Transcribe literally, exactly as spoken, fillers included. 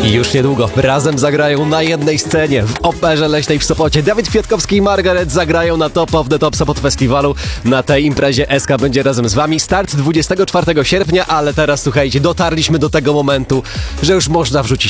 I już niedługo razem zagrają na jednej scenie w Operze Leśnej w Sopocie. Dawid Kwiatkowski i Margaret zagrają na Top of the Top Sopot Festiwalu. Na tej imprezie S K będzie razem z wami. Start dwudziestego czwartego sierpnia, ale teraz słuchajcie, dotarliśmy do tego momentu, że już można wrzucić